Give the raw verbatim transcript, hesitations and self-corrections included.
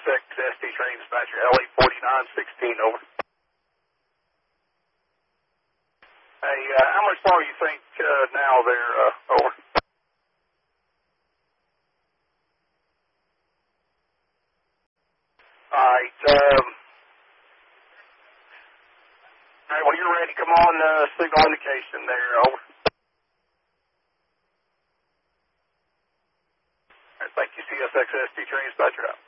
X S T train dispatcher, L E forty-nine sixteen, over. Hey, uh, how much longer you think uh, now there, uh, over? Alright, um, alright, when you're ready, come on, uh, signal indication there, over. Alright, thank you, C S X S T train dispatcher out.